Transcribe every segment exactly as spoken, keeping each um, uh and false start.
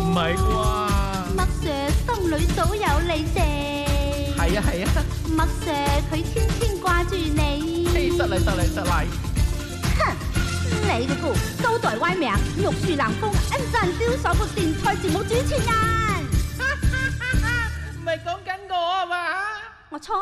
唔係啩？ 麥 Sir 心裏早有你哋。 係啊係啊， 麥 Sir 佢天天掛住你。 嘿，失禮失禮失禮。 哼，你個coup高台歪名，玉樹臨風，恩讚招手個電台節目主持人。 唔係講緊我啊嘛？ 我猜。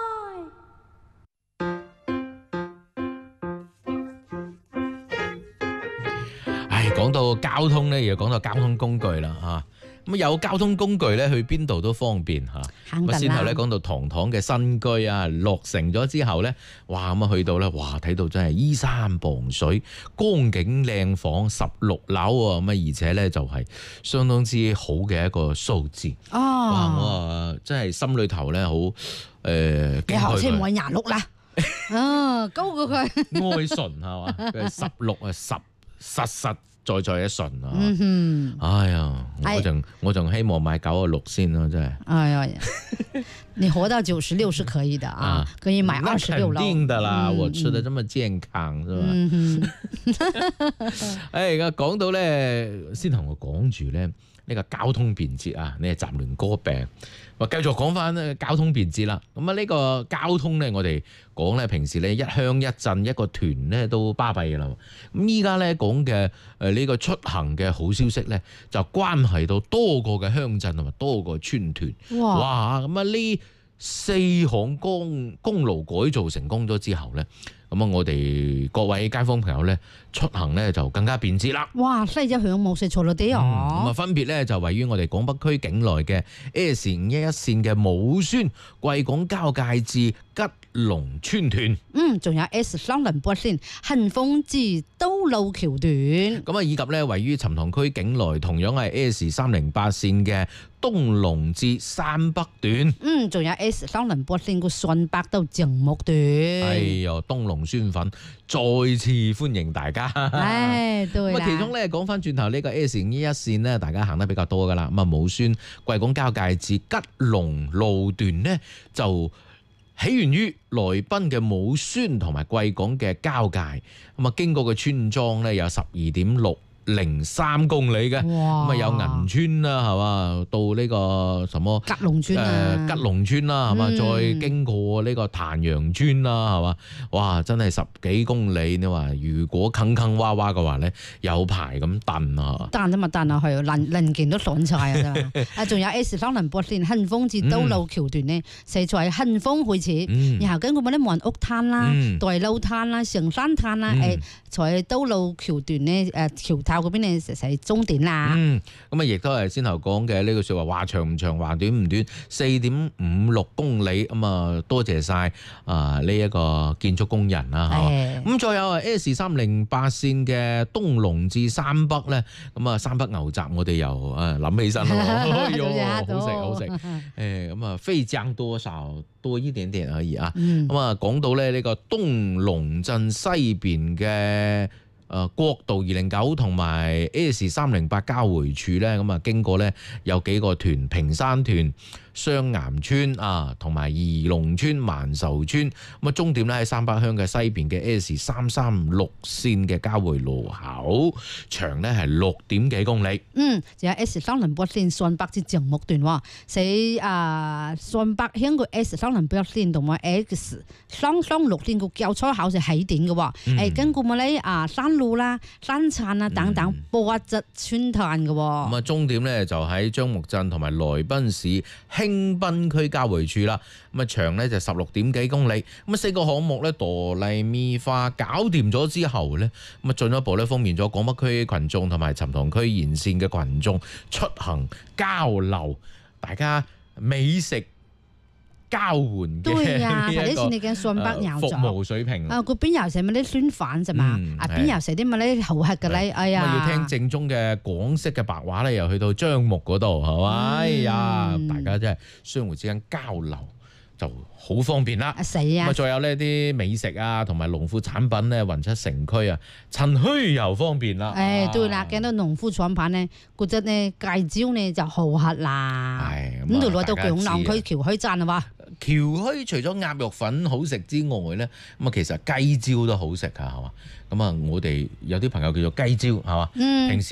唉，講到交通咧，又講到交通工具啦嚇。咁有交通工具咧，去邊度都方便嚇。咁啊，先後咧講到堂堂嘅新居啊，落成咗之後咧，哇咁啊去到咧，哇睇到真係依山傍水，光景靚房，十六樓喎，咁啊而且咧就係相當之好嘅一個數字。 哦， 哇！我啊真係心裏頭咧好誒， 你學車唔係廿六啦，啊高過佢。 愛順係嘛？佢十六啊十實實在在一順啊！ 嗯哎呀，我仲我仲希望買九啊六先咯，真係。 哎呀，你活到九十六是可以的啊，可以買二十六樓。 肯定的啦，我吃得這麼健康，是吧？嗯哎，而家講到咧，先同我講住咧呢個交通便捷啊，你係雜亂歌病。話繼續講翻咧交通便捷啦。咁啊呢個交通咧，我哋講咧平時咧一鄉一鎮一個團咧都巴閉嘅啦。咁依家咧講嘅誒呢個出行嘅好消息咧，就關係到多個嘅鄉鎮同埋多個村團。 哇！ 哇！咁啊呢四項公公路改造成功咗之後咧，咁啊我哋各位街坊朋友咧出行咧就更加便捷啦。 哇！西一響冇食錯啦啲啊！ 咁啊分別咧就位於我哋廣北區境內嘅 S 五一一線嘅武宣貴港交界至吉隆村段。 嗯，仲有 S 三零八線幸豐至都路橋段。 咁啊以及咧位於沉塘區境內同樣係 S 三零八線嘅東龍至山北段。 嗯，仲有 S 三零八線個順北到靜木段。 哎呀，東龍酸粉再次歡迎大家。 唉，對啦。 咁啊，其中咧講翻轉頭呢個 S 五一一線咧，大家行得比較多噶啦。咁啊，武宣貴港交界至吉隆路段呢，就起源於來賓嘅武宣同埋貴港嘅交界。咁啊，經過嘅村莊咧有十二點六零三公里嘅，咁啊有銀村啦，係嘛，到呢個什麼吉隆村啊， 誒吉隆村啦，係嘛，再經過呢個潭陽村啦，係嘛，哇，真係十幾公里。你話如果坑坑洼洼嘅話咧，有排咁蹬啊， 蹬啫嘛蹬啊，係零零件都損晒啊，真係。啊，仲有 S 三零八線幸豐至都路橋段呢，寫在幸豐開始，然後跟住冇啲木屋灘啦、大路灘啦、成山灘啦，誒，在都路橋段呢，誒橋頭嗰邊咧就係終點啦。嗯， 咁啊，亦都係先頭講嘅呢句説話，話長唔長，話短唔短，四點五六公里。咁啊，多謝晒啊呢一個建築工人啦，嚇。咁再有啊 S 三零八線嘅東龍至山北咧，咁啊山北牛雜我哋又啊諗起身咯，好食好食。誒咁啊，非漲多少多一點點而已啊。咁啊講到咧呢個東龍鎮西邊嘅誒國道二零九同埋 S 三零八交匯處咧，咁啊經過咧有幾個團，平山團、雙岩村啊，同埋宜龍村、萬壽村，咁啊終點咧喺三北鄉嘅西邊嘅 S 三三六線嘅交匯路口，長咧係六點幾公里。 嗯，仲有 S 三零八線順北至靜木段喎，喺啊順北鄉個 S 三零八線同埋 X 三三六線個交叉口係起點嘅喎，誒跟住咪咧啊山路啦、山撐啊等等波質村灘嘅喎。咁啊終點咧就喺樟木鎮同埋來賓市興賓區交匯處啦，咁啊長咧就十六點幾公里，咁啊四個項目咧哆麗咪花搞掂咗之後咧，咁啊進一步咧方便咗廣北區群眾同埋沉塘區沿線嘅群眾出行交流，大家美食交換嘅呢一個服務水平啊，嗰邊又食乜啲酸飯啫嘛，啊邊又食啲乜啲好吃嘅咧，哎呀！ 咁要聽正宗嘅廣式嘅白話咧，又去到樟木嗰度，係嘛？哎呀，大家真係相互之間交流就好方便啦。 死啊！ 咁啊，再有呢啲美食啊，同埋農副產品咧，運出城區啊，趁墟又方便啦。 誒，對啦，見到農副產品咧，嗰隻咧芥椒咧就好黑啦。係咁就攞到強南區橋墟讚啊嘛！ 橋墟除咗鴨肉粉好食之外咧，咁啊其實雞椒都好食㗎，係嘛？咁啊，我哋有啲朋友叫做雞椒，係嘛？嗯、平時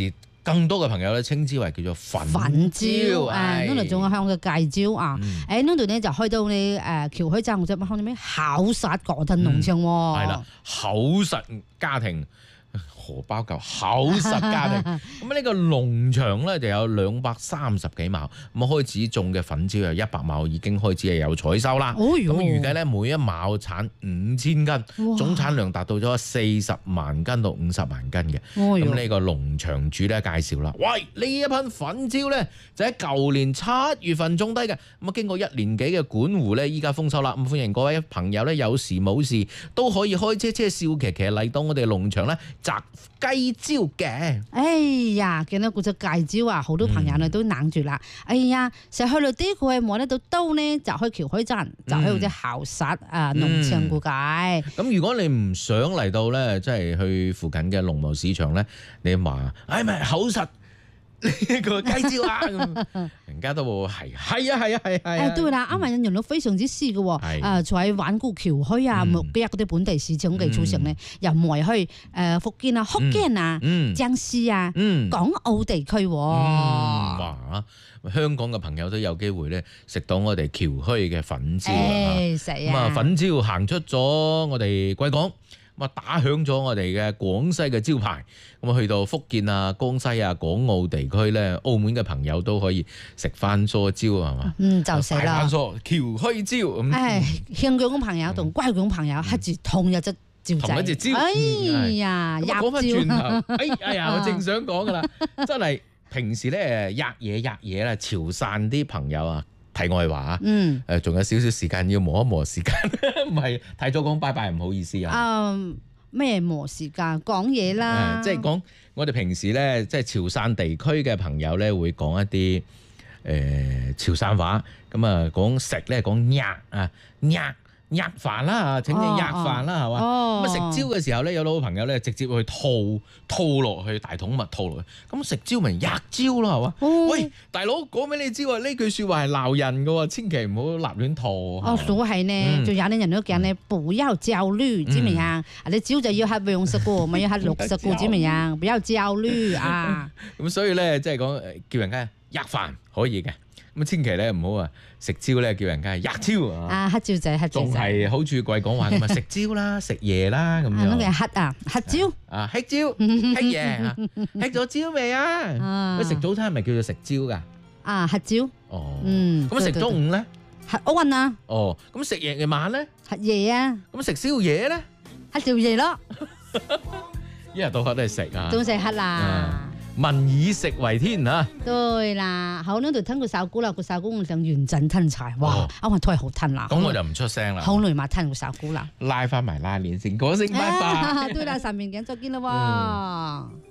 更多嘅朋友咧稱之為叫做粉粉椒椒啊，呢度仲有向嘅芥椒啊，誒呢度咧就開到你誒橋墟站或者乜康啲咩考實嗰陣農場喎， 係啦，厚實家庭。荷包夠厚實家庭，咁呢個農場咧就有兩百三十幾畝，咁開始種嘅粉椒有一百畝已經開始係有採收啦。咁、哦、預計咧每一畝產五千斤，總產量達到咗四十萬斤到五十萬斤嘅。咁呢、哦、個農場主咧介紹啦，喂，呢一批粉椒咧就喺舊年七月份種低嘅，咁啊經過一年幾嘅管護咧，依家豐收啦。咁歡迎各位朋友咧有事冇事都可以開車車笑騎騎嚟到我哋農場咧摘雞椒嘅。哎呀，見到嗰隻芥椒啊，好多朋友咧都冷住啦。嗯、哎呀，成日去到啲佢摸得到刀呢，就去橋墟站，就去嗰隻校實啊農場估計。咁、 嗯、如果你唔想嚟到咧，即係去附近嘅農貿市場咧，你話，哎咪口實。呢個雞椒啊，人家都會係係啊係啊係係啊！ 誒對啦，啱啱引用到非常之絲嘅喎，誒在環顧橋墟啊，木幾日嗰啲本地市場嘅組成咧，又唔係去誒福建啊、福建啊、江西啊、港澳地區喎。 哇！香港嘅朋友都有機會咧食到我哋橋墟嘅粉椒啊！咁啊，粉椒行出咗我哋貴港。咁啊，打響咗我哋嘅廣西嘅招牌，咁啊去到福建啊、江西啊、港澳地區咧，澳門嘅朋友都可以食翻梳椒係嘛？嗯， 就食啦。 大番梳、橋墟椒咁。 唉，香港嘅朋友同貴港朋友黑住同一隻椒仔。 同一隻椒。 哎呀， 咁講翻轉頭，哎哎呀，我正想講噶啦，真係平時咧吔嘢吔嘢啦，潮汕啲朋友啊。題外話啊，嗯，誒，仲有少少時間要磨一磨時間，唔係太早講拜拜，唔好意思啊。 嗯，咩磨時間？講嘢啦， 即係講我哋平時咧，即係潮汕地區嘅朋友咧，會講一啲誒、呃、潮汕話，咁啊講食咧講吔啊吔。吔飯啦，請你吔飯啦，係嘛？咁啊食椒嘅時候咧，有老朋友咧直接去吐吐落去大桶物吐落去，咁食椒咪吔椒咯，係嘛？哦、喂，大佬講俾你知喎，呢句説話係鬧人嘅喎，千祈唔好立亂吐。 哦，所以呢，仲、嗯、有啲人都講咧，不要焦慮，知唔知啊？你椒就要係黃色嘅，唔係要係綠色嘅，知唔知啊？不要焦慮啊！ 咁所以咧，即係講叫人家吔飯可以嘅。咁千祈咧唔好啊食椒咧，叫人家係吔椒啊！ 啊黑椒仔黑椒仔， 仲係好似貴講話咁啊食椒啦，食嘢啦咁樣。 啊，嗰個黑啊黑椒啊黑椒黑嘢，黑咗椒未啊？你食早餐係咪叫做食椒噶？啊黑椒。 哦。嗯。咁食中午咧？ 黑奧運啊。 哦。咁食夜嘅晚咧？ 黑夜啊。 咁食宵夜咧？ 黑宵夜咯。 一日到黑都係食啊。 都食黑啦。 民以食為天啊！ 對啦，好呢度聽個首歌啦，個首歌我想完整聽齊，哇！啱啱都係好聽啦。 咁我就唔出聲啦。 好耐冇聽個首歌啦。 拉翻埋拉鏈先，嗰聲拜拜。 對啦，上面鏡再見啦喎。